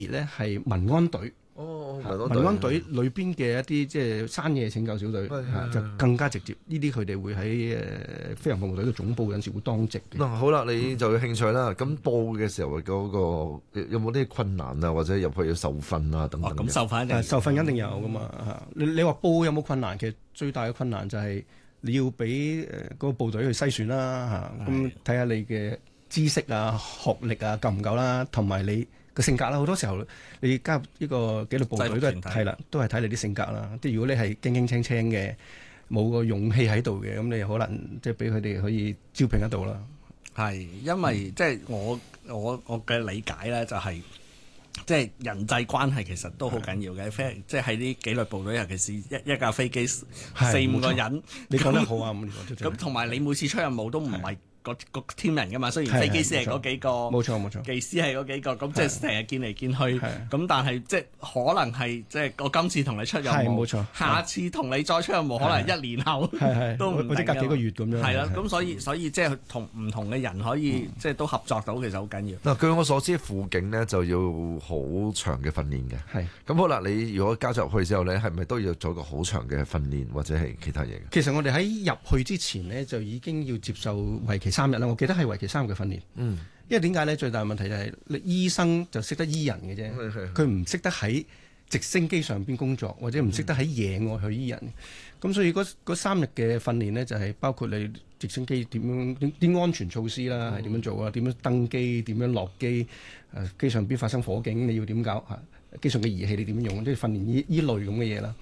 咧係民安隊。 哦， 民安隊裏邊嘅一啲即係山野拯救小隊就更加直接，呢啲佢哋會喺飛行服務隊嘅總部有陣時會當值嘅。 嗱，好啦，你就有興趣啦。咁報嘅時候嗰個有冇啲困難啊，或者入去要受訓啊等等嘅？ 咁受訓受訓一定有噶嘛。你話報有冇困難？其實最大嘅困難就係你要俾嗰個部隊去篩選啦嚇。咁睇下你嘅知識啊、學歷啊夠唔夠啦，同埋你個性格啦。好多時候你加入呢個紀律部隊都係啦，都係睇你啲性格啦。即係如果你係驚驚青青嘅，冇個勇氣喺度嘅，咁你可能即係俾佢哋可以招聘得到啦。 係因為即係我嘅理解咧，就係即係人際關係其實都好緊要嘅。即係喺啲紀律部隊，尤其是一架飛機4-5個人， 你講得好啊！ 咁同埋你每次出任務都唔係個 team 人噶嘛，雖然飛機師係嗰幾個， 冇錯， 技師係嗰幾個，咁即係成日見嚟見去，咁但係即係可能係即係我今次同你出任務， 冇錯， 下次同你再出任務，可能1年後都唔定， 或者隔幾個月咁樣。 係啦，咁所以即係同唔同嘅人可以即係都合作到，其實好緊要。 嗱，據我所知，輔警呢就要好長嘅訓練嘅。 係咁好啦，你如果加入去之後呢，係咪都要做一個好長嘅訓練或者係其他嘢嘅？ 其實我哋喺入去之前呢，就已經要接受為期3日啦。我記得係為期3日嘅訓練。因為點解咧？最大嘅問題就係你醫生就識得醫人嘅啫，佢唔識得喺直升機上邊工作，或者唔識得喺野外去醫人。咁所以嗰3日嘅訓練呢，就係包括你直升機點樣啲安全措施啦，係點樣做啊？點樣登機？點樣落機？機上邊發生火警你要點搞？機上嘅儀器你點用？即係訓練依類咁嘅嘢啦。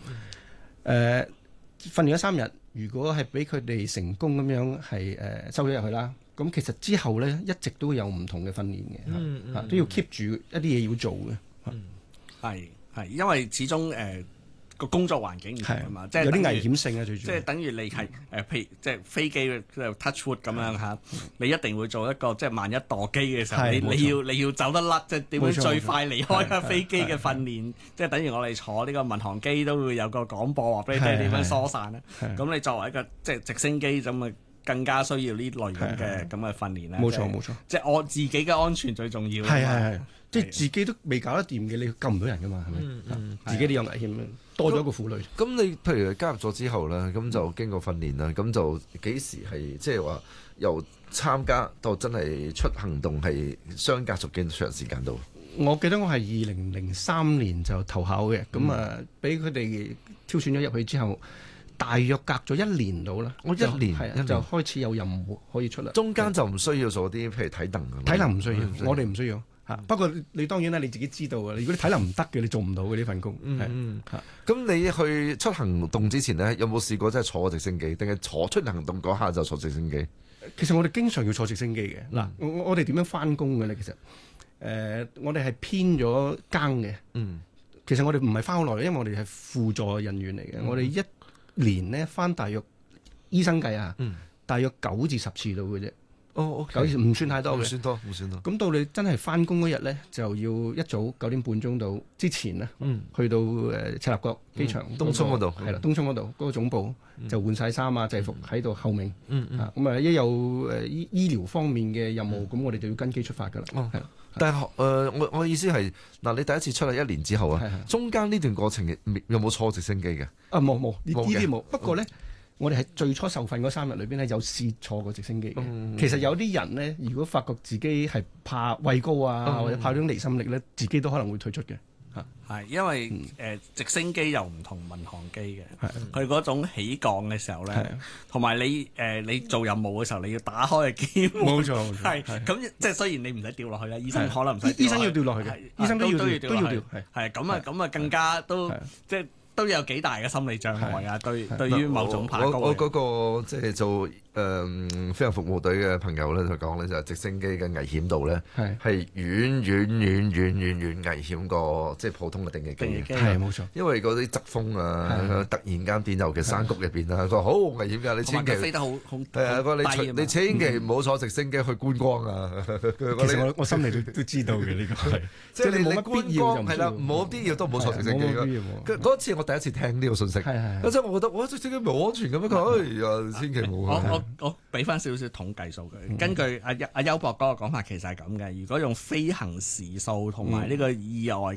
訓練咗3日，如果係俾佢哋成功咁樣係收咗入去啦。咁其實之後咧，一直都有唔同嘅訓練嘅，都要 keep 住一啲嘢要做嘅。 係，因為始終個工作環境唔同啊嘛，即係有啲危險性啊，最主要。 即係等於你係譬如即係飛機即係 touch wood 咁樣嚇，你一定會做一個即係萬一墮機嘅時候，你要走得甩，即係點樣最快離開架飛機嘅訓練，即係等於我哋坐呢個民航機都會有個廣播話俾你聽點樣疏散啦。咁你作為一個即係直升機咁啊，更加需要呢類型嘅咁嘅訓練咧。 冇錯， 即係我自己嘅安全最重要。 係，即係自己都未搞得掂嘅，你救唔到人噶嘛，係咪？自己都有危險，多咗一個負累。 咁你譬如加入咗之後咧，咁就經過訓練啦，咁就幾時係即係話由參加到真係出行動係相隔咗幾長時間到？ 我記得我係2003年就投考嘅，咁俾佢哋挑選咗入去之後。大約隔咗1年到啦， 我1年就開始有任務可以出啦。 中間就唔需要做啲譬如體能。 體能唔需要，我哋唔需要嚇。不過你當然啦，你自己知道嘅。如果你體能唔得嘅，你做唔到嘅呢份工。 咁你去出行動之前呢，有冇試過真係坐直升機，定係坐出行動嗰下就坐直升機？ 其實我哋經常要坐直升機嘅。嗱，我哋點樣翻工嘅咧？其實我哋係偏咗更嘅。其實我哋唔係翻好耐，因為我哋係輔助人員嚟嘅。我哋1年呢翻大約醫生計啊，大約9至10次到嘅啫。9至唔算太多嘅， 唔算多。 咁到你真係翻工嗰日咧，就要一早9點半鐘到之前咧，去到赤鱲角機場東涌嗰度， 係啦，東涌嗰度嗰個總部就換晒衫啊制服喺度候命。咁啊一有醫療方面嘅任務，咁我哋就要跟機出發噶啦。係。 但係我意思係嗱，你第一次出嚟1年之後啊，中間呢段過程有冇坐直升機嘅？ 冇呢啲冇。不過咧，我哋係最初受訓嗰3日裏邊咧，有試坐過直升機嘅。其實有啲人咧，如果發覺自己係怕畏高啊，或者怕種離心力咧，自己都可能會退出嘅。 係因為直升機又唔同民航機嘅，佢嗰種起降嘅時候咧，同埋你做任務嘅時候，你要打開個機門。 冇錯， 係咁即係雖然你唔使掉落去啦，醫生可能唔使。 醫生要掉落去嘅，醫生都要掉。 係咁啊，更加都即係都有幾大嘅心理障礙啊！對於某種爬高。 我嗰個即係做飛行服務隊嘅朋友咧，就講咧就係直升機嘅危險度咧係遠危險過即係普通嘅定翼機。 係冇錯， 因為嗰啲側風啊，突然間變，尤其山谷入邊啊，佢話好危險㗎，你千祈飛得好你千祈唔好坐直升機去觀光啊！ 其實我心裏都知道嘅呢個係， 即係你冇乜必要就係啦，冇必要都唔好坐直升機。嗰次我第一次聽呢個信息，嗰陣我覺得哇，直升機唔係安全嘅咩？佢哎呀，千祈唔好。 我俾翻少少統計數據，根據阿邱博嗰個講法，其實係咁嘅。如果用飛行時數同埋呢個意外